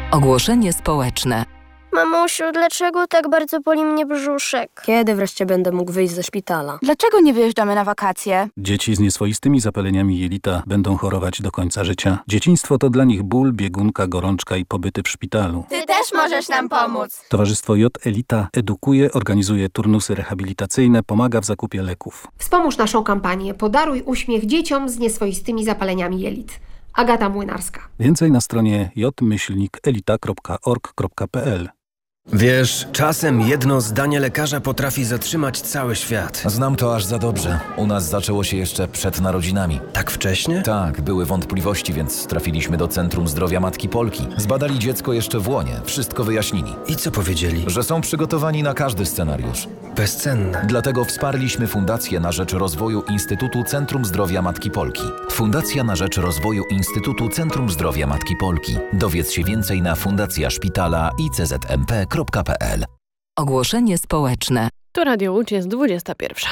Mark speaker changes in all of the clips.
Speaker 1: Ogłoszenie społeczne.
Speaker 2: Mamusiu, dlaczego tak bardzo boli mnie brzuszek?
Speaker 3: Kiedy wreszcie będę mógł wyjść ze szpitala?
Speaker 4: Dlaczego nie wyjeżdżamy na wakacje?
Speaker 5: Dzieci z nieswoistymi zapaleniami jelita będą chorować do końca życia. Dzieciństwo to dla nich ból, biegunka, gorączka i pobyty w szpitalu.
Speaker 4: Ty też możesz nam pomóc.
Speaker 5: Towarzystwo J Elita edukuje, organizuje turnusy rehabilitacyjne, pomaga w zakupie leków.
Speaker 6: Wspomóż naszą kampanię Podaruj uśmiech dzieciom z nieswoistymi zapaleniami jelit. Agata Młynarska.
Speaker 5: Więcej na stronie j-elita.org.pl.
Speaker 7: Wiesz, czasem jedno zdanie lekarza potrafi zatrzymać cały świat.
Speaker 8: Znam to aż za dobrze. U nas zaczęło się jeszcze przed narodzinami.
Speaker 7: Tak wcześnie?
Speaker 8: Tak, były wątpliwości, więc trafiliśmy do Centrum Zdrowia Matki Polki. Zbadali dziecko jeszcze w łonie, wszystko wyjaśnili.
Speaker 7: I co powiedzieli?
Speaker 8: Że są przygotowani na każdy scenariusz.
Speaker 7: Bezcenne.
Speaker 8: Dlatego wsparliśmy Fundację na rzecz rozwoju Instytutu Centrum Zdrowia Matki Polki. Fundacja na rzecz rozwoju Instytutu Centrum Zdrowia Matki Polki. Dowiedz się więcej na fundacjaszpitala iczmp.pl.
Speaker 1: Ogłoszenie społeczne.
Speaker 9: To Radio Łódź, jest 21.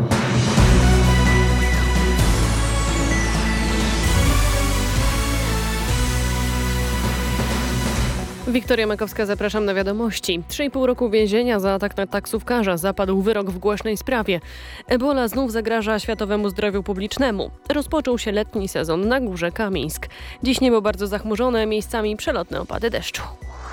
Speaker 9: Wiktoria Makowska, zapraszam na wiadomości. 3,5 roku więzienia za atak na taksówkarza. Zapadł wyrok w głośnej sprawie. Ebola znów zagraża światowemu zdrowiu publicznemu. Rozpoczął się letni sezon na Górze Kamieńsk. Dziś niebo bardzo zachmurzone, miejscami przelotne opady deszczu.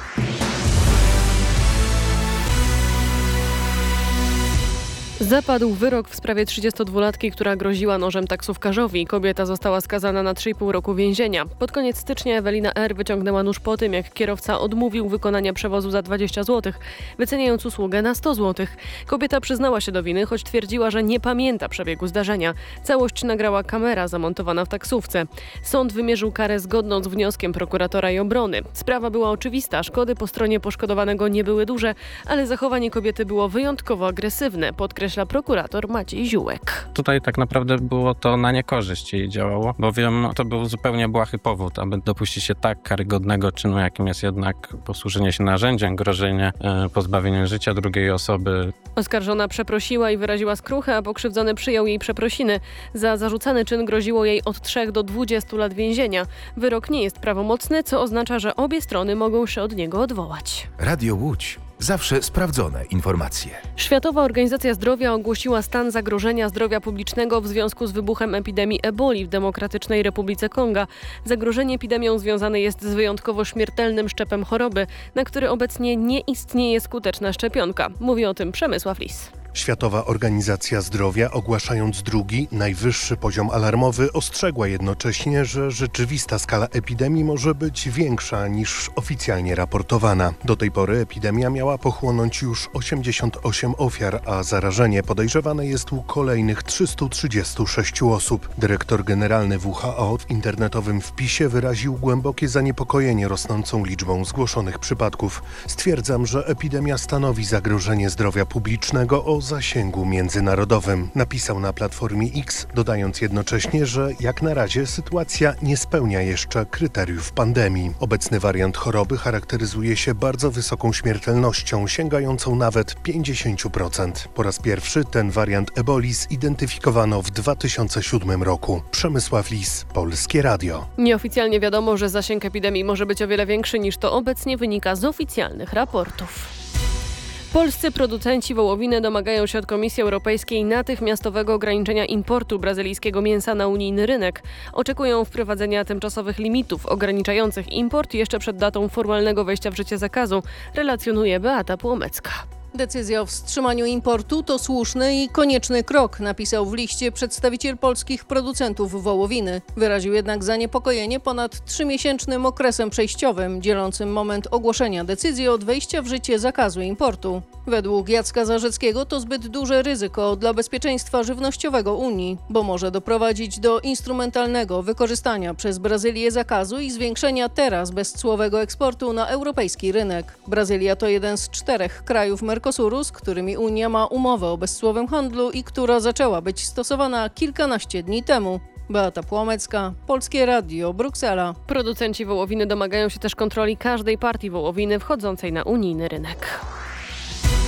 Speaker 9: Zapadł wyrok w sprawie 32-latki, która groziła nożem taksówkarzowi. Kobieta została skazana na 3,5 roku więzienia. Pod koniec stycznia Ewelina R. wyciągnęła nóż po tym, jak kierowca odmówił wykonania przewozu za 20 zł, wyceniając usługę na 100 zł. Kobieta przyznała się do winy, choć twierdziła, że nie pamięta przebiegu zdarzenia. Całość nagrała kamera zamontowana w taksówce. Sąd wymierzył karę zgodną z wnioskiem prokuratora i obrony. Sprawa była oczywista, szkody po stronie poszkodowanego nie były duże, ale zachowanie kobiety było wyjątkowo agresywne, podkreśla prokurator Maciej Ziółek.
Speaker 10: Tutaj tak naprawdę było to na niekorzyść jej działało, bowiem to był zupełnie błahy powód, aby dopuścić się tak karygodnego czynu, jakim jest jednak posłużenie się narzędziem, grożenie pozbawieniem życia drugiej osoby.
Speaker 9: Oskarżona przeprosiła i wyraziła skruchę, a pokrzywdzony przyjął jej przeprosiny. Za zarzucany czyn groziło jej od 3 do 20 lat więzienia. Wyrok nie jest prawomocny, co oznacza, że obie strony mogą się od niego odwołać.
Speaker 11: Radio Łódź. Zawsze sprawdzone informacje.
Speaker 9: Światowa Organizacja Zdrowia ogłosiła stan zagrożenia zdrowia publicznego w związku z wybuchem epidemii eboli w Demokratycznej Republice Konga. Zagrożenie epidemią związane jest z wyjątkowo śmiertelnym szczepem choroby, na który obecnie nie istnieje skuteczna szczepionka. Mówi o tym Przemysław Lis.
Speaker 12: Światowa Organizacja Zdrowia, ogłaszając drugi, najwyższy poziom alarmowy, ostrzegła jednocześnie, że rzeczywista skala epidemii może być większa niż oficjalnie raportowana. Do tej pory epidemia miała pochłonąć już 88 ofiar, a zarażenie podejrzewane jest u kolejnych 336 osób. Dyrektor generalny WHO w internetowym wpisie wyraził głębokie zaniepokojenie rosnącą liczbą zgłoszonych przypadków. Stwierdzam, że epidemia stanowi zagrożenie zdrowia publicznego o zasięgu międzynarodowym. Napisał na platformie X, dodając jednocześnie, że jak na razie sytuacja nie spełnia jeszcze kryteriów pandemii. Obecny wariant choroby charakteryzuje się bardzo wysoką śmiertelnością, sięgającą nawet 50%. Po raz pierwszy ten wariant eboli zidentyfikowano w 2007 roku. Przemysław Lis, Polskie Radio.
Speaker 9: Nieoficjalnie wiadomo, że zasięg epidemii może być o wiele większy niż to obecnie wynika z oficjalnych raportów. Polscy producenci wołowiny domagają się od Komisji Europejskiej natychmiastowego ograniczenia importu brazylijskiego mięsa na unijny rynek. Oczekują wprowadzenia tymczasowych limitów ograniczających import jeszcze przed datą formalnego wejścia w życie zakazu, relacjonuje Beata Płomecka.
Speaker 13: Decyzja o wstrzymaniu importu to słuszny i konieczny krok, napisał w liście przedstawiciel polskich producentów wołowiny. Wyraził jednak zaniepokojenie ponad 3-miesięcznym okresem przejściowym, dzielącym moment ogłoszenia decyzji od wejścia w życie zakazu importu. Według Jacka Zarzeckiego to zbyt duże ryzyko dla bezpieczeństwa żywnościowego Unii, bo może doprowadzić do instrumentalnego wykorzystania przez Brazylię zakazu i zwiększenia teraz bezcłowego eksportu na europejski rynek. Brazylia to jeden z 4 krajów Mercosuru, z którymi Unia ma umowę o bezcłowym handlu i która zaczęła być stosowana kilkanaście dni temu. Beata Płomecka, Polskie Radio, Bruksela.
Speaker 9: Producenci wołowiny domagają się też kontroli każdej partii wołowiny wchodzącej na unijny rynek.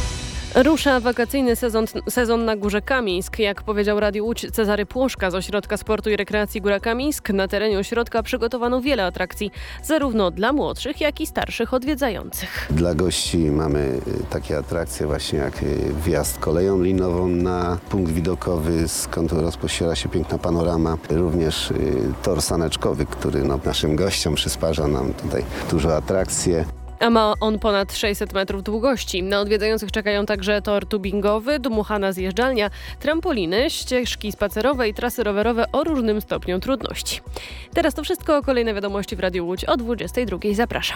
Speaker 9: Rusza wakacyjny sezon na Górze Kamińsk. Jak powiedział Radiu Łódź Cezary Płoszka z Ośrodka Sportu i Rekreacji Góra Kamińsk, na terenie ośrodka przygotowano wiele atrakcji, zarówno dla młodszych, jak i starszych odwiedzających.
Speaker 14: Dla gości mamy takie atrakcje właśnie jak wjazd koleją linową na punkt widokowy, skąd rozpościera się piękna panorama. Również tor saneczkowy, który naszym gościom przysparza nam tutaj dużo atrakcji.
Speaker 9: A ma on ponad 600 metrów długości. Na odwiedzających czekają także tor tubingowy, dmuchana zjeżdżalnia, trampoliny, ścieżki spacerowe i trasy rowerowe o różnym stopniu trudności. Teraz to wszystko. Kolejne wiadomości w Radiu Łódź o 22:00. Zapraszam.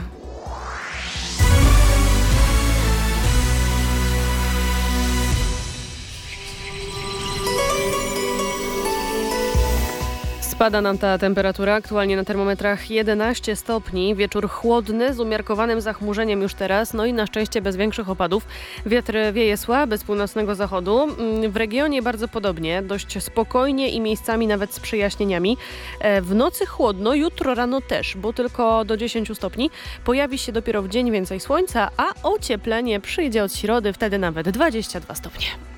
Speaker 9: Spada nam ta temperatura, aktualnie na termometrach 11 stopni, wieczór chłodny z umiarkowanym zachmurzeniem już teraz, no i na szczęście bez większych opadów. Wiatr wieje słaby z północnego zachodu. W regionie bardzo podobnie, dość spokojnie i miejscami nawet z przejaśnieniami. W nocy chłodno, jutro rano też, bo tylko do 10 stopni. Pojawi się dopiero w dzień więcej słońca, a ocieplenie przyjdzie od środy, wtedy nawet 22 stopnie.